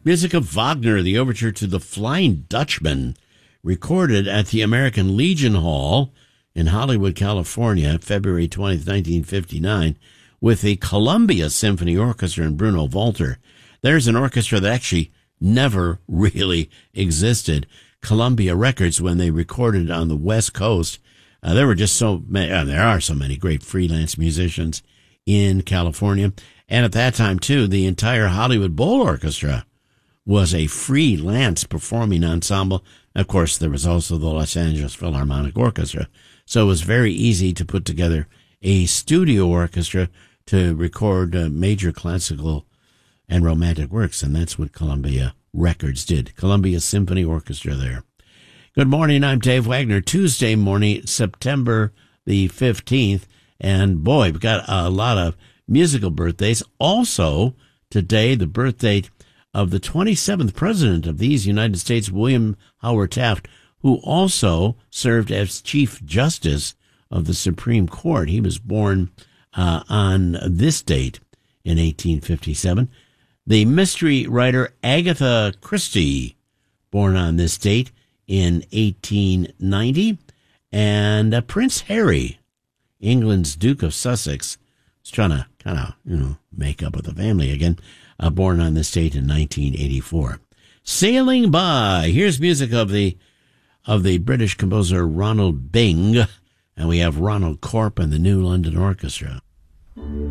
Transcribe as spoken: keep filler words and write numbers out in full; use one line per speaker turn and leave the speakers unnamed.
Music of Wagner, the overture to The Flying Dutchman, recorded at the American Legion Hall in Hollywood, California, February twentieth, nineteen fifty-nine, with the Columbia Symphony Orchestra and Bruno Walter. There's an orchestra that actually never really existed. Columbia Records, when they recorded on the West Coast, uh, there were just so many, uh, there are so many great freelance musicians in California. And at that time, too, the entire Hollywood Bowl Orchestra was a freelance performing ensemble. Of course, there was also the Los Angeles Philharmonic Orchestra. So it was very easy to put together a studio orchestra to record uh, major classical and romantic works, and that's what Columbia Records did. Columbia Symphony Orchestra there. Good morning, I'm Dave Wagner. Tuesday morning, September the fifteenth, and boy, we've got a lot of musical birthdays. Also, today, the birthday of the twenty-seventh President of these United States, William Howard Taft, who also served as Chief Justice of the Supreme Court. He was born uh, on this date in eighteen fifty-seven. The mystery writer Agatha Christie, born on this date in eighteen ninety. And uh, Prince Harry, England's Duke of Sussex, was trying to kind of, you know, make up with the family again, uh, born on this date in nineteen eighty-four. Sailing By. Here's music of the of the British composer Ronald Bing, and we have Ronald Corp and the New London Orchestra.